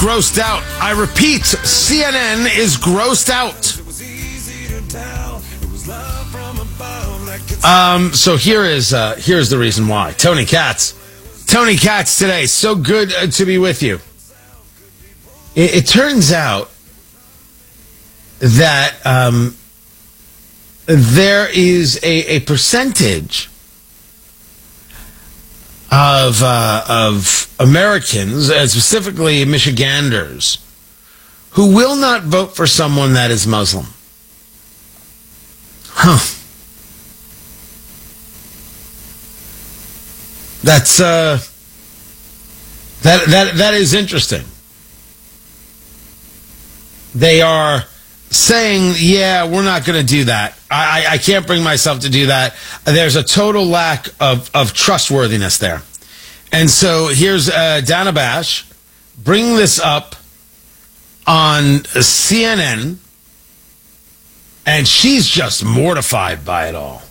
grossed out. I repeat, CNN is grossed out. So here's the reason why. Tony Katz today. So good to be with you. It turns out that there is a percentage of Americans, and specifically Michiganders, who will not vote for someone that is Muslim. That's that is interesting. They are saying, yeah, we're not going to do that. I can't bring myself to do that. There's a total lack of trustworthiness there. And so here's Dana Bash bringing this up on CNN, and she's just mortified by it all.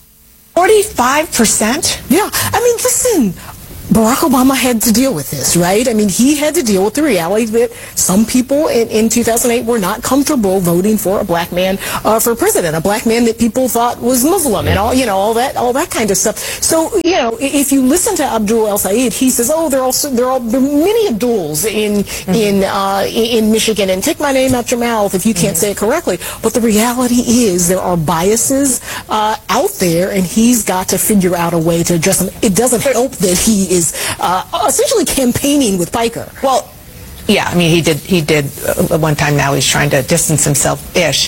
45%? Yeah. I mean, listen, Barack Obama had to deal with this, right? I mean, he had to deal with the reality that some people in 2008 were not comfortable voting for a black man for president, a black man that people thought was Muslim and all, all that kind of stuff. So, if you listen to Abdul El Sayed, he says, there are many Abduls in Michigan, and take my name out your mouth if you can't say it correctly. But the reality is there are biases out there, and he's got to figure out a way to address them. It doesn't help that he is essentially campaigning with Piker. Well, yeah, I mean, he did one time. Now he's trying to distance himself-ish.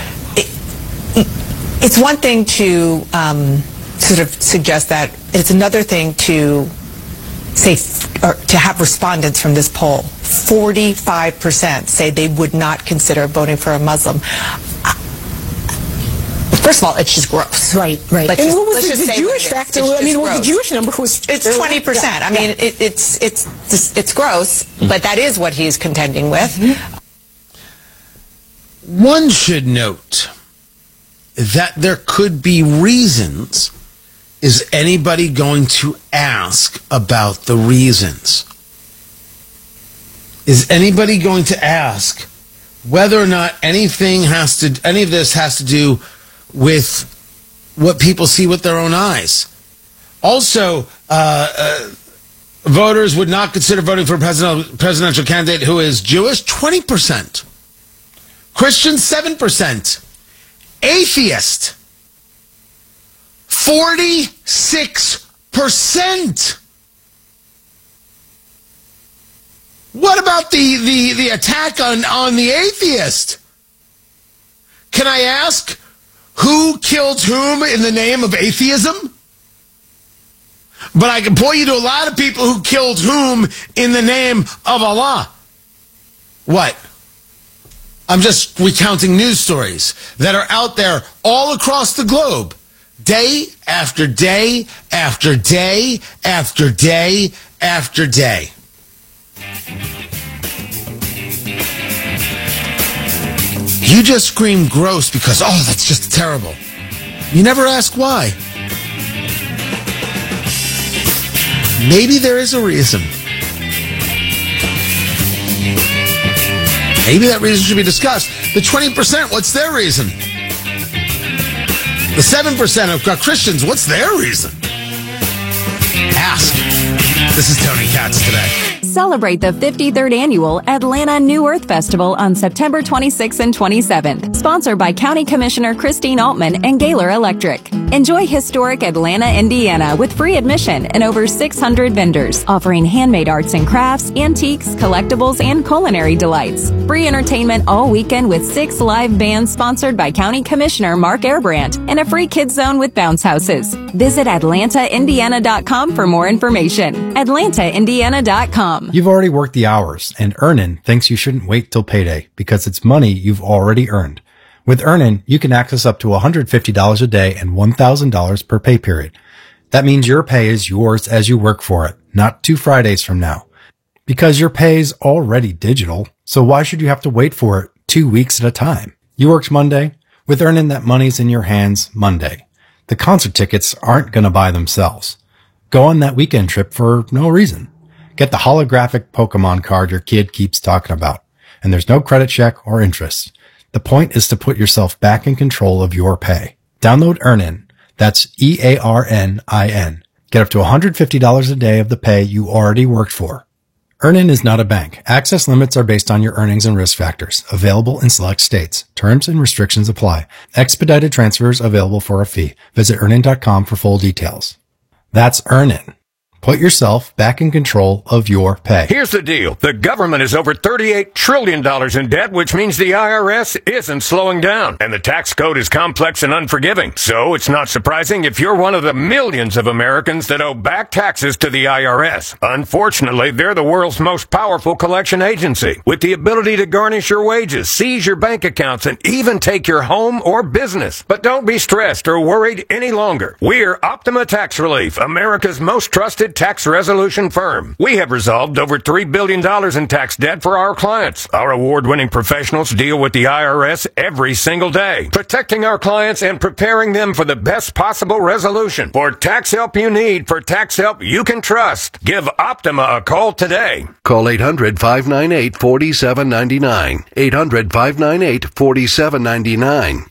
It's one thing to sort of suggest that. It's another thing to say, or to have respondents from this poll. 45% say they would not consider voting for a Muslim. First of all, it's just gross. Right. And what was the Jewish factor? I mean, the Jewish number was... It's 20%. Yeah. I mean, it's gross, but that is what he's contending with. One should note that there could be reasons. Is anybody going to ask about the reasons? Is anybody going to ask whether or not any of this has to do with what people see with their own eyes? Also, voters would not consider voting for a presidential candidate who is Jewish, 20%. Christian, 7%. Atheist, 46%. What about the attack on the atheist? Can I ask, who killed whom in the name of atheism? But I can point you to a lot of people who killed whom in the name of Allah. What? I'm just recounting news stories that are out there all across the globe. Day after day after day after day after day. You just scream gross because, that's just terrible. You never ask why. Maybe there is a reason. Maybe that reason should be discussed. The 20%, what's their reason? The 7% of Christians, what's their reason? Ask. This is Tony Katz today. Celebrate the 53rd Annual Atlanta New Earth Festival on September 26th and 27th. Sponsored by County Commissioner Christine Altman and Gaylor Electric. Enjoy historic Atlanta, Indiana with free admission and over 600 vendors offering handmade arts and crafts, antiques, collectibles, and culinary delights. Free entertainment all weekend with 6 live bands sponsored by County Commissioner Mark Airbrandt and a free kids zone with bounce houses. Visit AtlantaIndiana.com for more information. AtlantaIndiana.com. You've already worked the hours, and Earnin thinks you shouldn't wait till payday because it's money you've already earned. With Earnin, you can access up to $150 a day and $1,000 per pay period. That means your pay is yours as you work for it, not 2 Fridays from now. Because your pay's already digital, so why should you have to wait for it 2 weeks at a time? You worked Monday. With Earnin, that money's in your hands Monday. The concert tickets aren't going to buy themselves. Go on that weekend trip for no reason. Get the holographic Pokemon card your kid keeps talking about. And there's no credit check or interest. The point is to put yourself back in control of your pay. Download Earnin. That's EARNIN. Get up to $150 a day of the pay you already worked for. Earnin is not a bank. Access limits are based on your earnings and risk factors. Available in select states. Terms and restrictions apply. Expedited transfers available for a fee. Visit Earnin.com for full details. That's Earnin. Put yourself back in control of your pay. Here's the deal. The government is over $38 trillion in debt, which means the IRS isn't slowing down. And the tax code is complex and unforgiving. So it's not surprising if you're one of the millions of Americans that owe back taxes to the IRS. Unfortunately, they're the world's most powerful collection agency, with the ability to garnish your wages, seize your bank accounts, and even take your home or business. But don't be stressed or worried any longer. We're Optima Tax Relief, America's most trusted tax resolution firm. We have resolved over $3 billion in tax debt for our clients. Our award-winning professionals deal with the IRS every single day, protecting our clients and preparing them for the best possible resolution. For tax help you need, for tax help you can trust, give Optima a call today. Call 800-598-4799. 800-598-4799.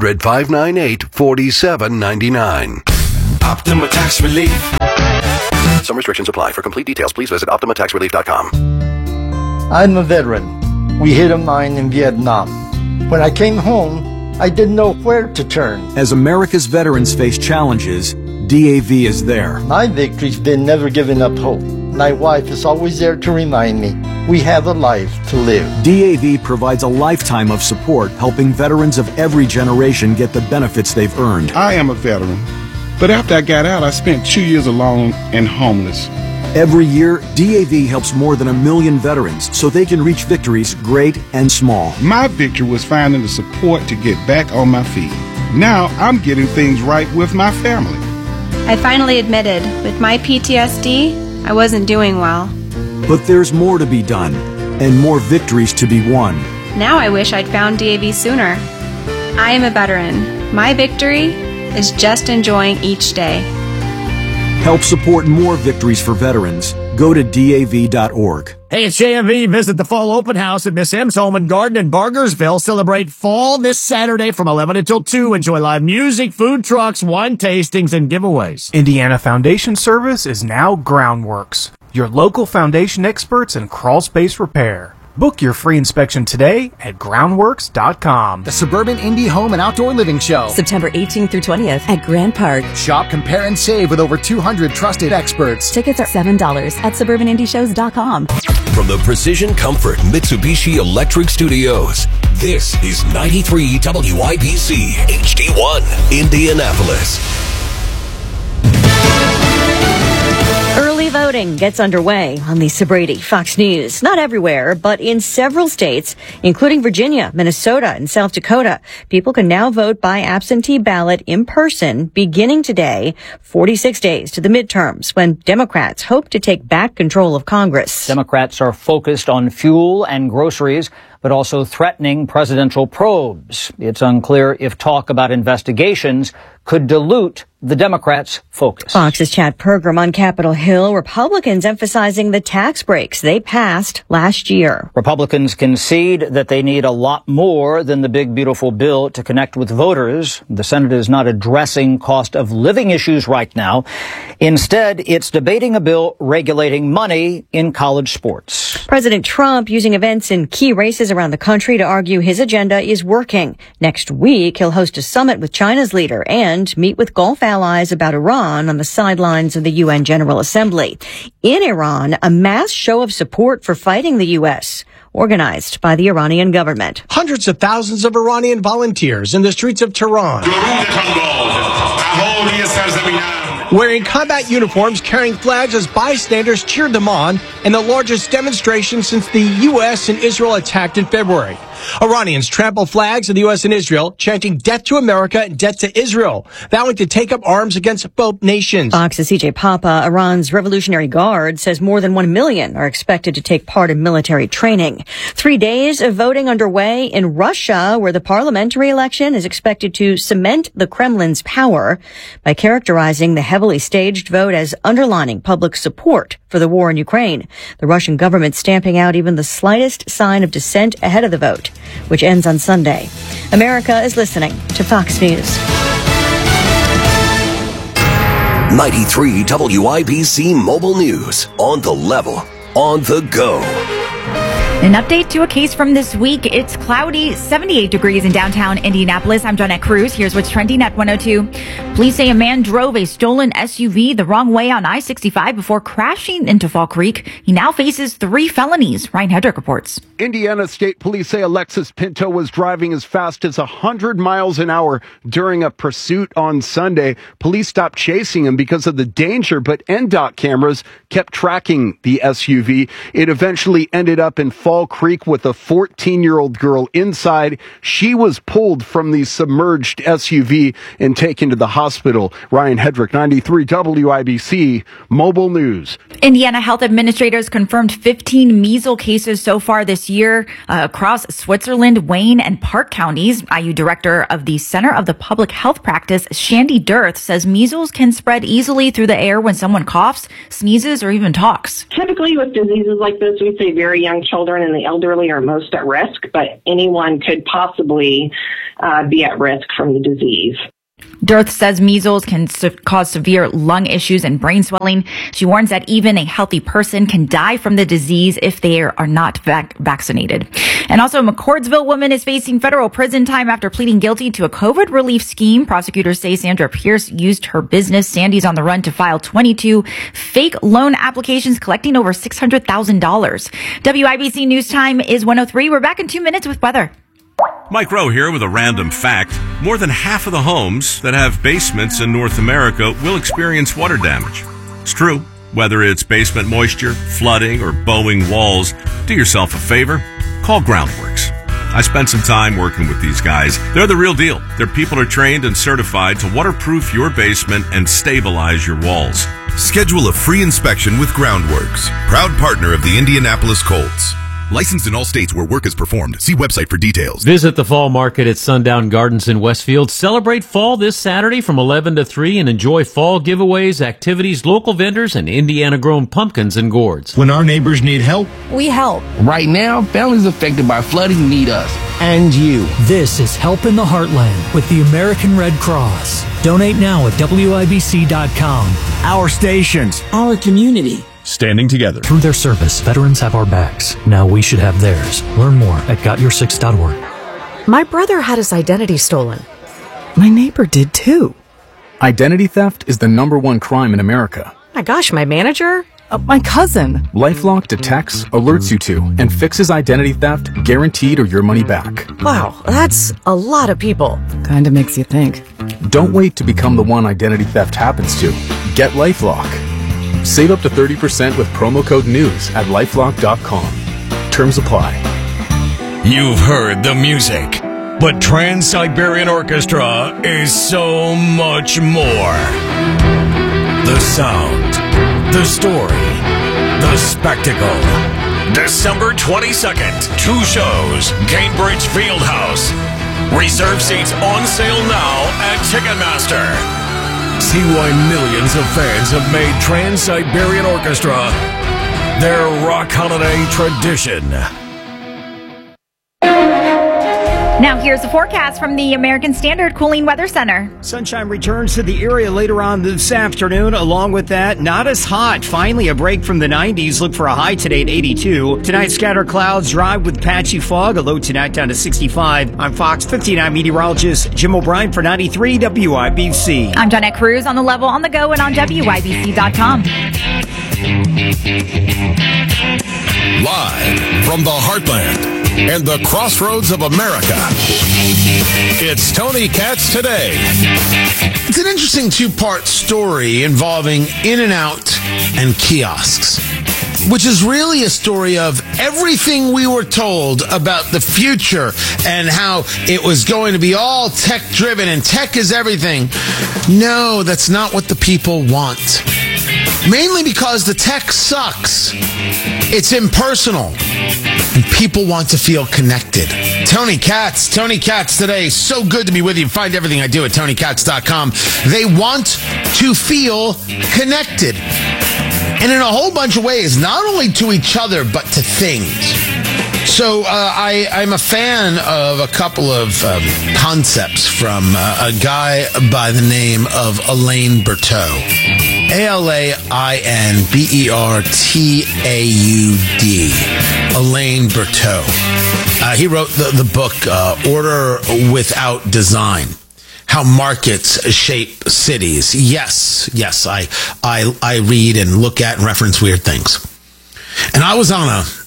800-598-4799. Optima Tax Relief. Some restrictions apply. For complete details, please visit OptimaTaxRelief.com. I'm a veteran. We hit a mine in Vietnam. When I came home, I didn't know where to turn. As America's veterans face challenges, DAV is there. My victory's been never giving up hope. My wife is always there to remind me we have a life to live. DAV provides a lifetime of support, helping veterans of every generation get the benefits they've earned. I am a veteran. But after I got out, I spent 2 years alone and homeless. Every year, DAV helps more than 1 million veterans so they can reach victories great and small. My victory was finding the support to get back on my feet. Now I'm getting things right with my family. I finally admitted, with my PTSD, I wasn't doing well. But there's more to be done and more victories to be won. Now I wish I'd found DAV sooner. I am a veteran. My victory is just enjoying each day. Help support more victories for veterans. Go to DAV.org. Hey, it's JMV. Visit the fall open house at Miss M's Home and Garden in Bargersville. Celebrate fall this Saturday from 11 until 2. Enjoy live music, food trucks, wine tastings, and giveaways. Indiana Foundation Service is now Groundworks, your local foundation experts in crawl space repair. Book your free inspection today at groundworks.com. The Suburban Indie Home and Outdoor Living Show. September 18th through 20th at Grand Park. Shop, compare, and save with over 200 trusted experts. Tickets are $7 at suburbanindieshows.com. From the Precision Comfort Mitsubishi Electric Studios, this is 93 WIBC HD1, Indianapolis. Early voting gets underway on Lisa Brady, Fox News. Not everywhere, but in several states, including Virginia, Minnesota, and South Dakota, people can now vote by absentee ballot in person beginning today, 46 days to the midterms, when Democrats hope to take back control of Congress. Democrats are focused on fuel and groceries, but also threatening presidential probes. It's unclear if talk about investigations could dilute the Democrats' focus. Fox's Chad Pergram on Capitol Hill. Republicans emphasizing the tax breaks they passed last year. Republicans concede that they need a lot more than the big, beautiful bill to connect with voters. The Senate is not addressing cost of living issues right now. Instead, it's debating a bill regulating money in college sports. President Trump using events in key races around the country to argue his agenda is working. Next week, he'll host a summit with China's leader and meet with Gulf allies about Iran on the sidelines of the UN General Assembly. In Iran, a mass show of support for fighting the U.S., organized by the Iranian government. Hundreds of thousands of Iranian volunteers in the streets of Tehran, wearing combat uniforms, carrying flags as bystanders cheered them on in the largest demonstration since the U.S. and Israel attacked in February. Iranians trampled flags of the U.S. and Israel, chanting death to America and death to Israel, vowing to take up arms against both nations. Fox's CJ Papa, Iran's Revolutionary Guard, says more than 1 million are expected to take part in military training. 3 days of voting underway in Russia, where the parliamentary election is expected to cement the Kremlin's power by characterizing the heavily heavily staged vote as underlining public support for the war in Ukraine. The Russian government stamping out even the slightest sign of dissent ahead of the vote, which ends on Sunday. America is listening to Fox News. 93 WIBC Mobile News. On the level. On the go. An update to a case from this week. It's cloudy, 78 degrees in downtown Indianapolis. I'm Jonette Cruz. Here's what's trending at 102. Police say a man drove a stolen SUV the wrong way on I-65 before crashing into Fall Creek. He now faces 3 felonies. Ryan Hedrick reports. Indiana State Police say Alexis Pinto was driving as fast as 100 miles an hour during a pursuit on Sunday. Police stopped chasing him because of the danger, but NDOT cameras kept tracking the SUV. It eventually ended up in Fall Creek with a 14-year-old girl inside. She was pulled from the submerged SUV and taken to the hospital. Ryan Hedrick, 93 WIBC Mobile News. Indiana health administrators confirmed 15 measles cases so far this year across Switzerland, Wayne, and Park counties. IU director of the Center of the Public Health Practice, Shandy Dirth, says measles can spread easily through the air when someone coughs, sneezes, or even talks. Typically with diseases like this, we say very young children and the elderly are most at risk, but anyone could possibly be at risk from the disease. Dirth says measles can cause severe lung issues and brain swelling. She warns that even a healthy person can die from the disease if they are not vaccinated. And also, a McCordsville woman is facing federal prison time after pleading guilty to a COVID relief scheme. Prosecutors say Sandra Pierce used her business, Sandy's on the Run, to file 22 fake loan applications, collecting over $600,000. WIBC News Time is 1:03. We're back in 2 minutes with weather. Mike Rowe here with a random fact. More than half of the homes that have basements in North America will experience water damage. It's true. Whether it's basement moisture, flooding, or bowing walls, do yourself a favor. Call Groundworks. I spent some time working with these guys. They're the real deal. Their people are trained and certified to waterproof your basement and stabilize your walls. Schedule a free inspection with Groundworks, proud partner of the Indianapolis Colts. Licensed in all states where work is performed. See website for details. Visit the fall market at Sundown Gardens in Westfield. Celebrate fall this Saturday from 11 to 3 and enjoy fall giveaways, activities, local vendors, and Indiana-grown pumpkins and gourds. When our neighbors need help, we help. Right now, families affected by flooding need us. And you. This is Help in the Heartland with the American Red Cross. Donate now at WIBC.com. Our stations, our community. Standing together. Through their service, veterans have our backs. Now we should have theirs. Learn more at GotYour6.org. My brother had his identity stolen. My neighbor did too. Identity theft is the #1 crime in America. My gosh, my manager? My cousin. LifeLock detects, alerts you to, and fixes identity theft, guaranteed or your money back. Wow, that's a lot of people. Kinda makes you think. Don't wait to become the one identity theft happens to. Get LifeLock. Save up to 30% with promo code NEWS at LifeLock.com. Terms apply. You've heard the music, but Trans-Siberian Orchestra is so much more. The sound, the story, the spectacle. December 22nd, 2 shows, Cambridge Fieldhouse. Reserve seats on sale now at Ticketmaster. See why millions of fans have made Trans-Siberian Orchestra their rock holiday tradition. Now here's the forecast from the American Standard Cooling Weather Center. Sunshine returns to the area later on this afternoon. Along with that, not as hot. Finally, a break from the 90s. Look for a high today at 82. Tonight, scattered clouds, dry with patchy fog. A low tonight down to 65. I'm Fox 59 meteorologist Jim O'Brien for 93 WIBC. I'm Jonette Cruz on the level, on the go, and on WIBC.com. Live from the heartland and the crossroads of America, it's Tony Katz Today. It's an interesting 2-part story involving In-N-Out and kiosks, which is really a story of everything we were told about the future and how it was going to be all tech-driven and tech is everything. No, that's not what the people want. Mainly because the tech sucks. It's impersonal. And people want to feel connected. Tony Katz today. So good to be with you. Find everything I do at TonyKatz.com. They want to feel connected. And in a whole bunch of ways, not only to each other, but to things. So I'm a fan of a couple of concepts from a guy by the name of Alain Bertaud. AlainBertaud. Alain Bertaud. He wrote the book Order Without Design. How markets shape cities. Yes, I read and look at and reference weird things. And I was on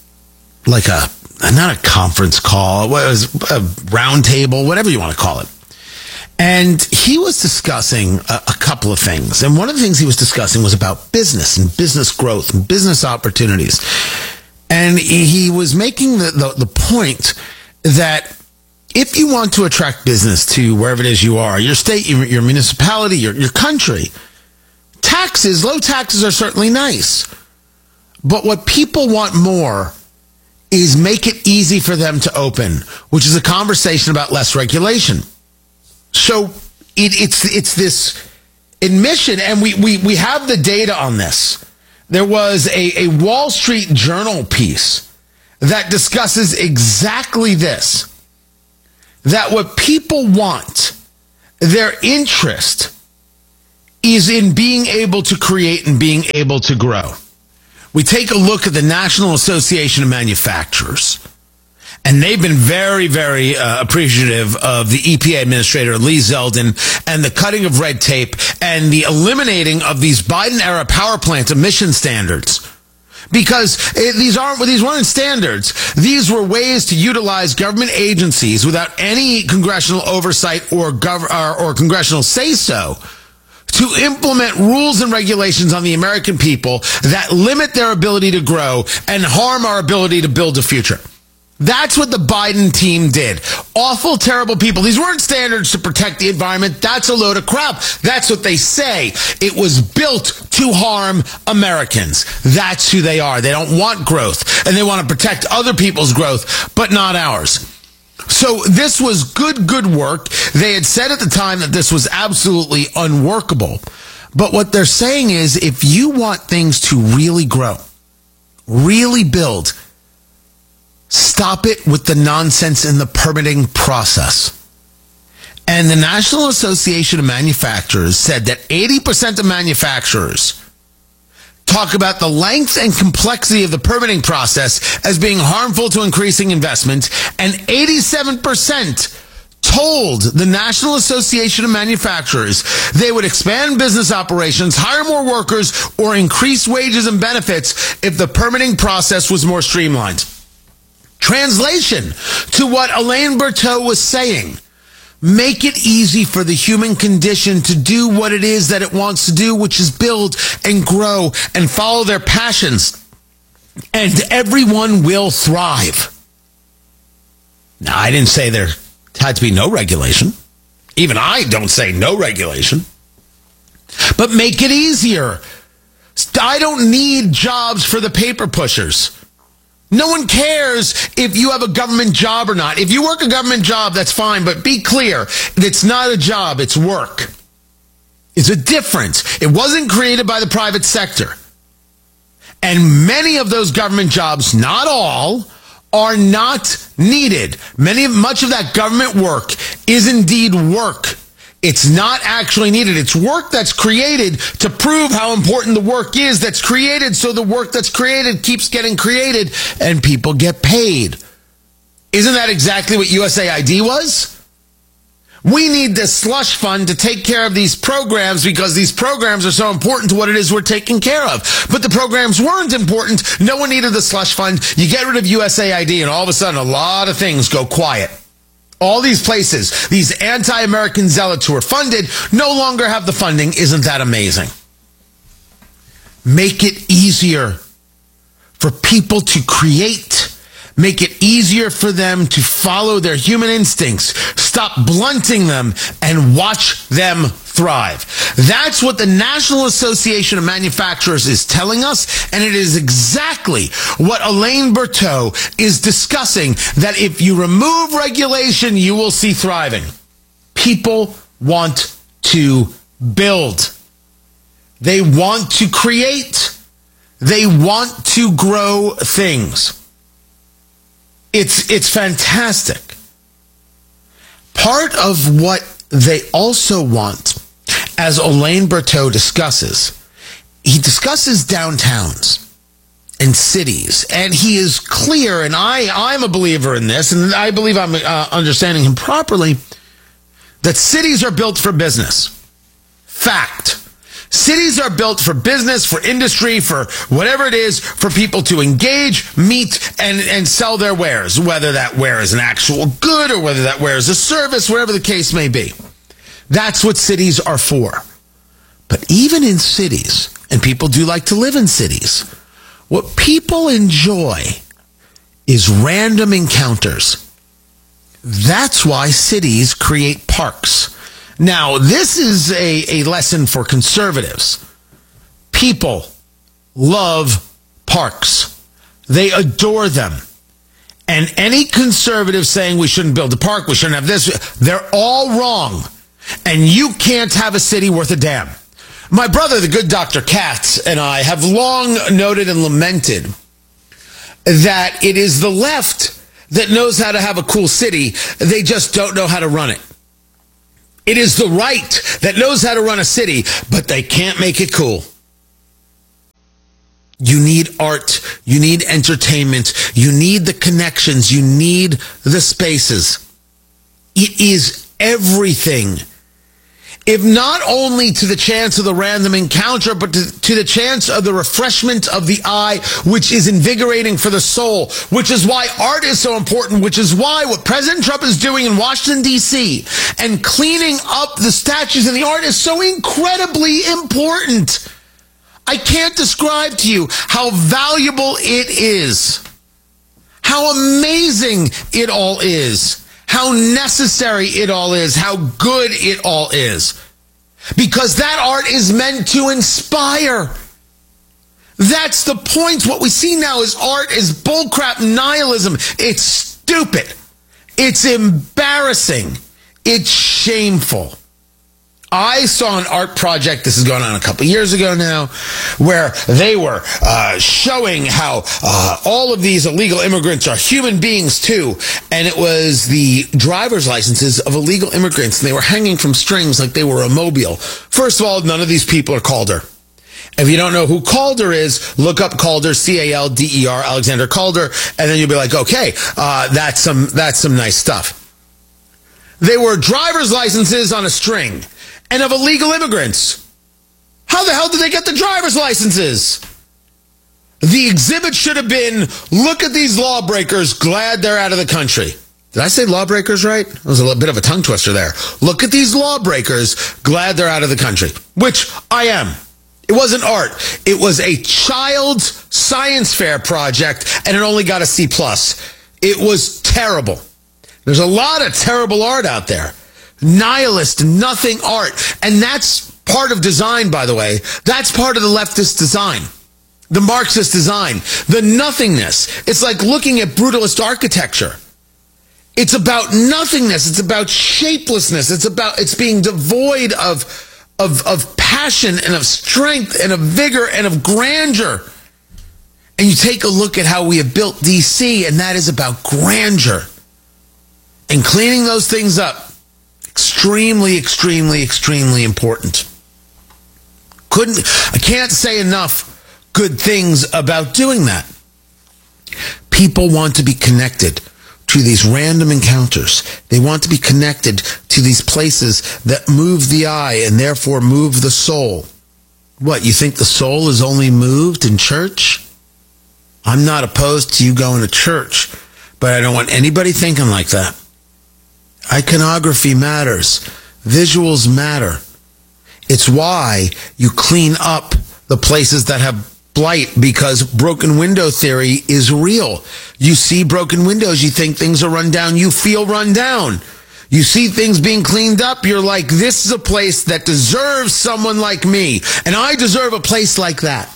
not a conference call, it was a round table, whatever you want to call it. And he was discussing a couple of things. And one of the things he was discussing was about business and business growth and business opportunities. And he was making the point that if you want to attract business to wherever it is you are, your state, your municipality, your country, low taxes are certainly nice. But what people want more is make it easy for them to open, which is a conversation about less regulation. So it's this admission, and we have the data on this. There was a Wall Street Journal piece that discusses exactly this, that what people want, their interest, is in being able to create and being able to grow. We take a look at the National Association of Manufacturers, and they've been very, very appreciative of the EPA Administrator, Lee Zeldin, and the cutting of red tape and the eliminating of these Biden-era power plant emission standards. Because these weren't standards. These were ways to utilize government agencies without any congressional oversight or congressional say-so to implement rules and regulations on the American people that limit their ability to grow and harm our ability to build a future. That's what the Biden team did. Awful, terrible people. These weren't standards to protect the environment. That's a load of crap. That's what they say. It was built to harm Americans. That's who they are. They don't want growth, and they want to protect other people's growth, but not ours. So this was good work. They had said at the time that this was absolutely unworkable. But what they're saying is, if you want things to really grow, really build, stop it with the nonsense in the permitting process. And the National Association of Manufacturers said that 80% of manufacturers talk about the length and complexity of the permitting process as being harmful to increasing investment, and 87% told the National Association of Manufacturers they would expand business operations, hire more workers, or increase wages and benefits if the permitting process was more streamlined. Translation to what Alain Bertaud was saying: make it easy for the human condition to do what it is that it wants to do, which is build and grow and follow their passions, and everyone will thrive. Now, I didn't say there had to be no regulation. Even I don't say no regulation. But make it easier. I don't need jobs for the paper pushers. No one cares if you have a government job or not. If you work a government job, that's fine, but be clear, it's not a job, it's work. It's a difference. It wasn't created by the private sector. And many of those government jobs, not all, are not needed. Much of that government work is indeed work. It's not actually needed. It's work that's created to prove how important the work is that's created, so the work that's created keeps getting created and people get paid. Isn't that exactly what USAID was? We need this slush fund to take care of these programs because these programs are so important to what it is we're taking care of. But the programs weren't important. No one needed the slush fund. You get rid of USAID and all of a sudden a lot of things go quiet. All these places, these anti-American zealots who are funded, no longer have the funding. Isn't that amazing? Make it easier for people to create. Make it easier for them to follow their human instincts. Stop blunting them and watch them thrive. That's what the National Association of Manufacturers is telling us, and it is exactly what Alain Berthaud is discussing, that if you remove regulation, you will see thriving. People want to build. They want to create. They want to grow things. It's fantastic. Part of what they also want, as Alain Berthaud discusses, he discusses downtowns and cities, and he is clear, and I'm a believer in this, and I believe I'm understanding him properly, that cities are built for business. Fact. Cities are built for business, for industry, for whatever it is, for people to engage, meet, and sell their wares, whether that ware is an actual good or whether that ware is a service, whatever the case may be. That's what cities are for. But even in cities, and people do like to live in cities, what people enjoy is random encounters. That's why cities create parks. Now, this is a lesson for conservatives. People love parks. They adore them. And any conservative saying we shouldn't build a park, we shouldn't have this, they're all wrong. And you can't have a city worth a damn. My brother, the good Dr. Katz, and I have long noted and lamented that it is the left that knows how to have a cool city. They just don't know how to run it. It is the right that knows how to run a city, but they can't make it cool. You need art. You need entertainment. You need the connections. You need the spaces. It is everything. If not only to the chance of the random encounter, but to the chance of the refreshment of the eye, which is invigorating for the soul, which is why art is so important, which is why what President Trump is doing in Washington, D.C. and cleaning up the statues and the art is so incredibly important. I can't describe to you how valuable it is, how amazing it all is, how necessary it all is, how good it all is. Because that art is meant to inspire. That's the point. What we see now is art is bullcrap nihilism. It's stupid. It's embarrassing. It's shameful. I saw an art project, this is going on a couple years ago now, where they were showing how all of these illegal immigrants are human beings too. And it was the driver's licenses of illegal immigrants. And they were hanging from strings like they were a mobile. First of all, none of these people are Calder. If you don't know who Calder is, look up Calder, C-A-L-D-E-R, Alexander Calder, and then you'll be like, okay, that's some nice stuff. They were driver's licenses on a string. And of illegal immigrants. How the hell did they get the driver's licenses? The exhibit should have been, look at these lawbreakers, glad they're out of the country. Did I say lawbreakers right? That was a bit of a tongue twister there. Look at these lawbreakers, glad they're out of the country. Which I am. It wasn't art. It was a child's science fair project, and it only got a C+. It was terrible. There's a lot of terrible art out there. Nihilist, nothing art. And that's part of design, by the way. That's part of the leftist design. The Marxist design. The nothingness. It's like looking at brutalist architecture. It's about nothingness. It's about shapelessness. It's being devoid of passion and of strength and of vigor and of grandeur. And you take a look at how we have built DC, and that is about grandeur. And cleaning those things up. Extremely, extremely, extremely important. I can't say enough good things about doing that. People want to be connected to these random encounters. They want to be connected to these places that move the eye and therefore move the soul. What, you think the soul is only moved in church? I'm not opposed to you going to church, but I don't want anybody thinking like that. Iconography matters. Visuals matter. It's why you clean up the places that have blight, because broken window theory is real. You see broken windows, you think things are run down, you feel run down. You see things being cleaned up, you're like, this is a place that deserves someone like me, and I deserve a place like that.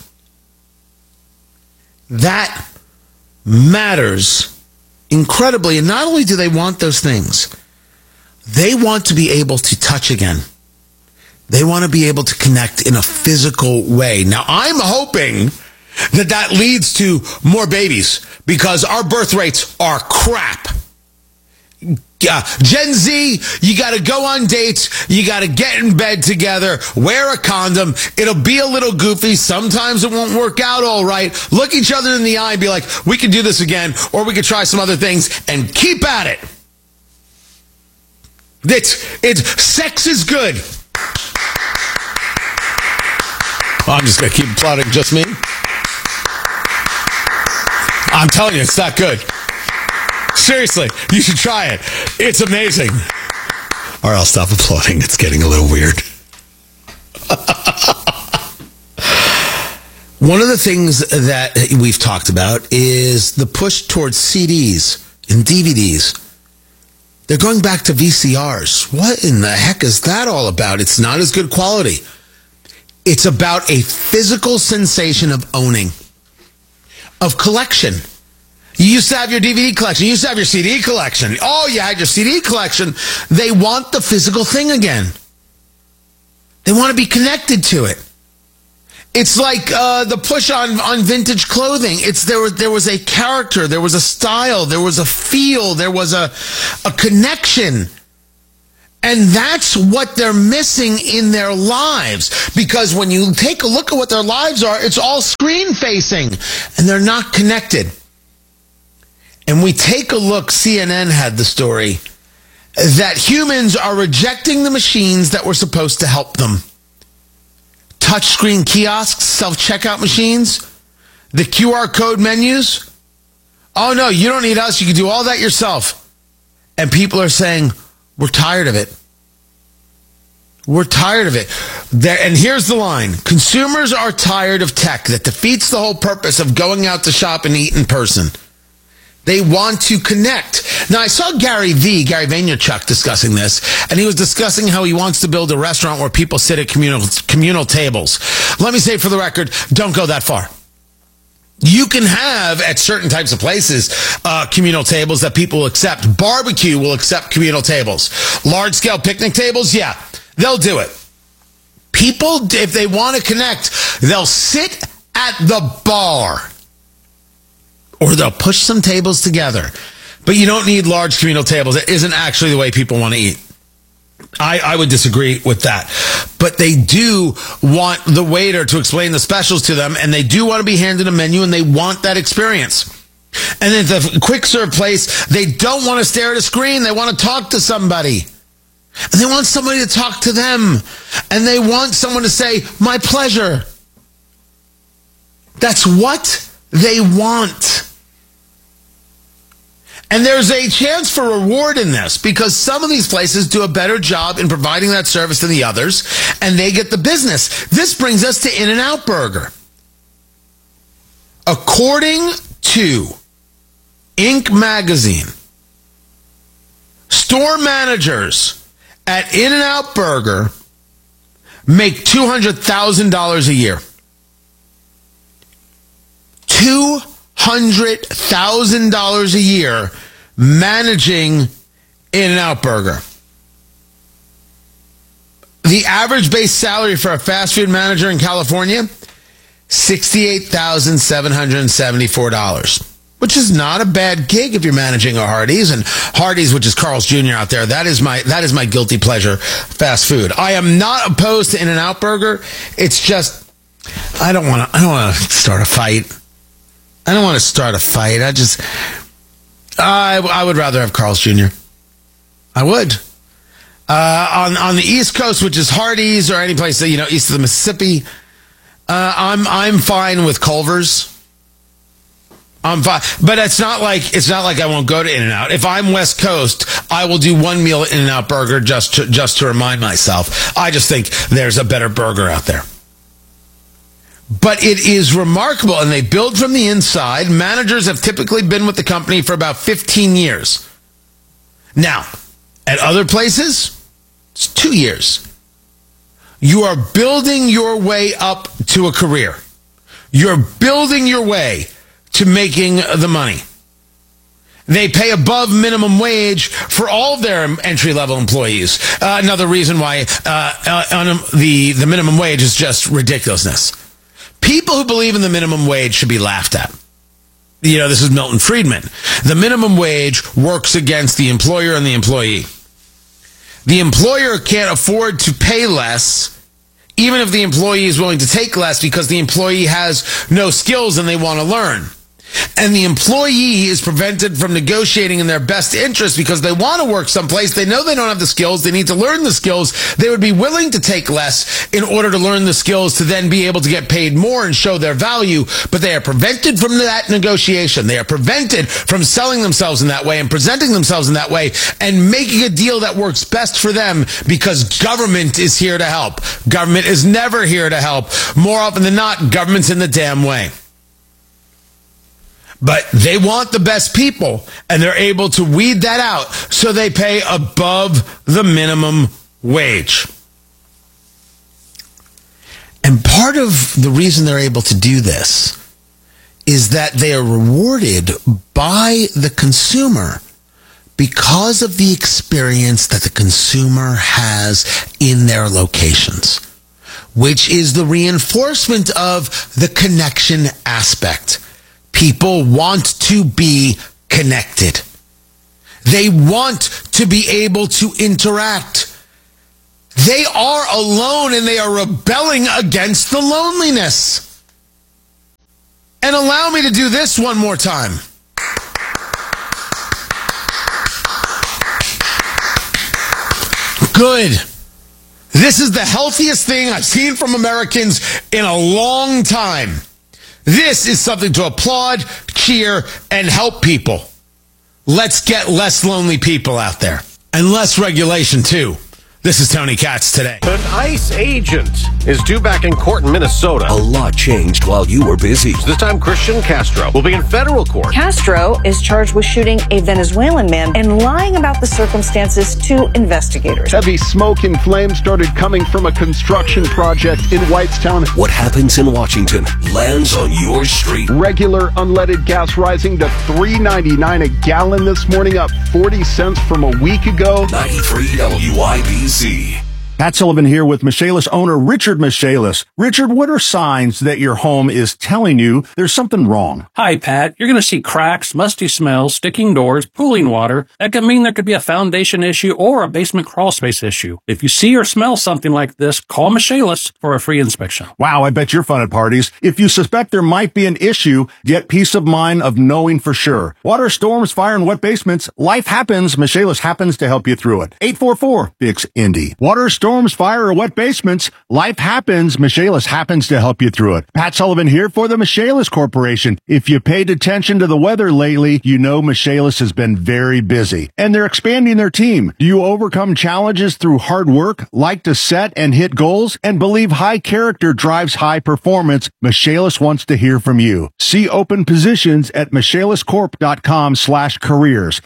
That matters incredibly, and not only do they want those things, they want to be able to touch again. They want to be able to connect in a physical way. Now, I'm hoping that leads to more babies, because our birth rates are crap. Gen Z, you got to go on dates, you got to get in bed together, wear a condom. It'll be a little goofy. Sometimes it won't work out all right. Look each other in the eye and be like, we can do this again, or we could try some other things, and keep at it. Sex is good. I'm just going to keep applauding just me. I'm telling you, it's not good. Seriously, you should try it. It's amazing. Or I'll stop applauding. It's getting a little weird. One of the things that we've talked about is the push towards CDs and DVDs. They're going back to VCRs. What in the heck is that all about? It's not as good quality. It's about a physical sensation of owning, of collection. You used to have your DVD collection. You used to have your CD collection. Oh, you had your CD collection. They want the physical thing again. They want to be connected to it. It's like the push on vintage clothing. There was a character, there was a style, there was a feel, there was a connection. And that's what they're missing in their lives. Because when you take a look at what their lives are, it's all screen facing, and they're not connected. And we take a look, CNN had the story, that humans are rejecting the machines that were supposed to help them. Touchscreen kiosks, self-checkout machines, the QR code menus. Oh no, you don't need us, you can do all that yourself. And people are saying, we're tired of it. We're tired of it. And here's the line. Consumers are tired of tech that defeats the whole purpose of going out to shop and eat in person. They want to connect. Now, I saw Gary Vaynerchuk discussing this, and he was discussing how he wants to build a restaurant where people sit at communal tables. Let me say for the record, don't go that far. You can have, at certain types of places, communal tables that people will accept. Barbecue will accept communal tables. Large-scale picnic tables, yeah, they'll do it. People, if they want to connect, they'll sit at the bar. Or they'll push some tables together. But you don't need large communal tables. It isn't actually the way people want to eat. I would disagree with that. But they do want the waiter to explain the specials to them, and they do want to be handed a menu, and they want that experience. And at the quick serve place, they don't want to stare at a screen. They want to talk to somebody. And they want somebody to talk to them. And they want someone to say, my pleasure. That's what they want. And there's a chance for reward in this, because some of these places do a better job in providing that service than the others, and they get the business. This brings us to In-N-Out Burger. According to Inc. magazine, store managers at In-N-Out Burger make $200,000 a year. $200,000 a year managing In-N-Out Burger. The average base salary for a fast food manager in California, $68,774, which is not a bad gig if you're managing a Hardee's. And Hardee's, which is Carl's Jr. out there, that is my guilty pleasure fast food. I am not opposed to In-N-Out Burger. It's just I don't want to start a fight. I don't want to start a fight. I would rather have Carl's Jr. I would. On the East Coast, which is Hardee's or any place that, east of the Mississippi, I'm fine with Culver's. I'm fine, but it's not like I won't go to In-N-Out. If I'm West Coast, I will do one meal at In-N-Out Burger just to remind myself. I just think there's a better burger out there. But it is remarkable, and they build from the inside. Managers have typically been with the company for about 15 years. Now, At other places, it's 2 years. You are building your way up to a career. You're building your way to making the money. They pay above minimum wage for all of their entry-level employees. Another reason why the minimum wage is just ridiculousness. People who believe in the minimum wage should be laughed at. You know, this is Milton Friedman. The minimum wage works against the employer and the employee. The employer can't afford to pay less, even if the employee is willing to take less, because the employee has no skills and they want to learn. And the employee is prevented from negotiating in their best interest because they want to work someplace. They know they don't have the skills. They need to learn the skills. They would be willing to take less in order to learn the skills to then be able to get paid more and show their value. But they are prevented from that negotiation. They are prevented from selling themselves in that way and presenting themselves in that way and making a deal that works best for them because government is here to help. Government is never here to help. More often than not, government's in the damn way. But they want the best people, and they're able to weed that out, so they pay above the minimum wage. And part of the reason they're able to do this is that they are rewarded by the consumer because of the experience that the consumer has in their locations, which is the reinforcement of the connection aspect. People want to be connected. They want to be able to interact. They are alone and they are rebelling against the loneliness. And allow me to do this one more time. Good. This is the healthiest thing I've seen from Americans in a long time. This is something to applaud, cheer, and help people. Let's get less lonely people out there. And less regulation, too. This is Tony Katz today. An ICE agent is due back in court in Minnesota. A lot changed while you were busy. This time, Christian Castro will be in federal court. Castro is charged with shooting a Venezuelan man and lying about the circumstances to investigators. Heavy smoke and flames started coming from a construction project in Whitestown. What happens in Washington lands on your street. Regular unleaded gas rising to $3.99 a gallon this morning, up 40 cents from a week ago. 93 WIBC. Pat Sullivan here with Michaelis owner Richard Michaelis. Richard, what are signs that your home is telling you there's something wrong? Hi, Pat. You're going to see cracks, musty smells, sticking doors, pooling water. That could mean there could be a foundation issue or a basement crawl space issue. If you see or smell something like this, call Michaelis for a free inspection. Wow, I bet you're fun at parties. If you suspect there might be an issue, get peace of mind of knowing for sure. Water, storms, fire, and wet basements. Life happens. Michaelis happens to help you through it. 844-FIX-INDY. Water, storms, fire, or wet basements. Life happens. Michaelis happens to help you through it. Pat Sullivan here for the Michaelis Corporation. If you paid attention to the weather lately, you know Michaelis has been very busy. And they're expanding their team. Do you overcome challenges through hard work, like to set and hit goals, and believe high character drives high performance? Michaelis wants to hear from you. See open positions at michaeliscorp.com/careers.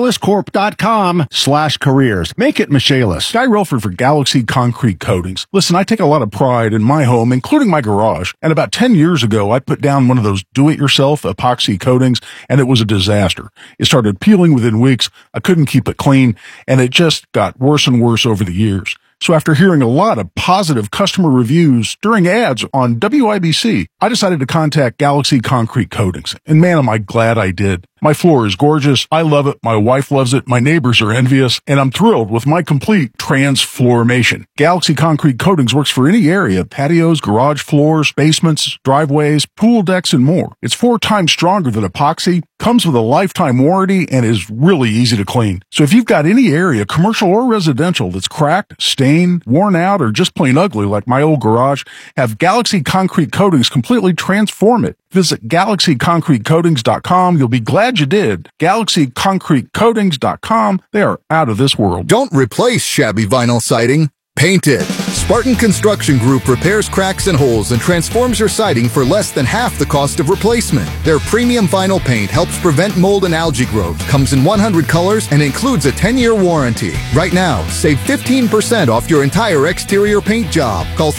michaeliscorp.com/careers. Make it Michaelis. Guy Relford for Galaxy Concrete Coatings. Listen, I take a lot of pride in my home, including my garage. And about 10 years ago, I put down one of those do-it-yourself epoxy coatings, and it was a disaster. It started peeling within weeks. I couldn't keep it clean, and it just got worse and worse over the years. So after hearing a lot of positive customer reviews during ads on WIBC, I decided to contact Galaxy Concrete Coatings. And man, am I glad I did. My floor is gorgeous. I love it. My wife loves it. My neighbors are envious. And I'm thrilled with my complete transformation. Galaxy Concrete Coatings works for any area: patios, garage floors, basements, driveways, pool decks, and more. It's 4 times stronger than epoxy, comes with a lifetime warranty, and is really easy to clean. So if you've got any area, commercial or residential, that's cracked, stained, worn out, or just plain ugly like my old garage, have Galaxy Concrete Coatings completely transform it. Visit GalaxyConcreteCoatings.com. You'll be glad you did. GalaxyConcreteCoatings.com. They are out of this world. Don't replace shabby vinyl siding. Paint it. Spartan Construction Group repairs cracks and holes and transforms your siding for less than half the cost of replacement. Their premium vinyl paint helps prevent mold and algae growth, comes in 100 colors, and includes a 10-year warranty. Right now, save 15% off your entire exterior paint job. Call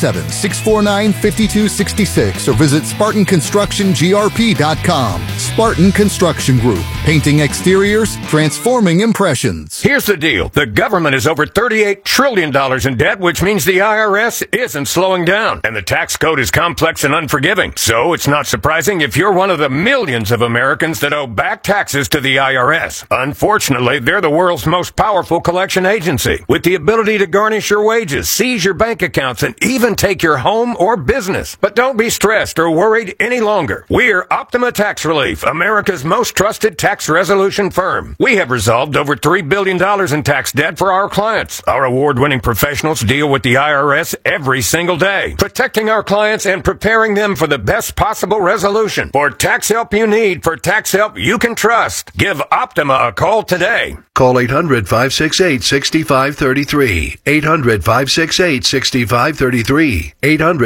317-649-5266 or visit SpartanConstructionGRP.com. Spartan Construction Group. Painting exteriors, transforming impressions. Here's the deal. The government is over $38 trillion in debt, which means the IRS isn't slowing down. And the tax code is complex and unforgiving. So it's not surprising if you're one of the millions of Americans that owe back taxes to the IRS. Unfortunately, they're the world's most powerful collection agency, with the ability to garnish your wages, seize your bank accounts, and even take your home or business. But don't be stressed or worried any longer. We're Optima Tax Relief, America's most trusted tax resolution firm. We have resolved over $3 billion in tax debt for our clients. Our award-winning professionals deal with the IRS every single day, protecting our clients and preparing them for the best possible resolution. For tax help you need, for tax help you can trust, give Optima a call today. Call 800-568-6533. 800-568-6533.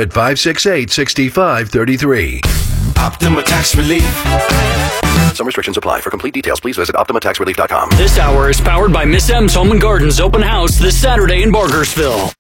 800-568-6533. Optima Tax Relief. Some restrictions apply. For complete details, please visit OptimaTaxRelief.com. This hour is powered by Miss M's Home and Gardens open house this Saturday in Bargersville.